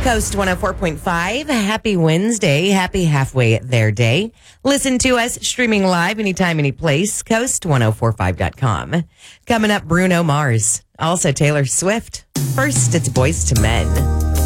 Coast 104.5. Happy Wednesday. Happy halfway there day. Listen to us streaming live anytime, any place. Coast1045.com. Coming up, Bruno Mars. Also Taylor Swift. First, it's Boys to Men.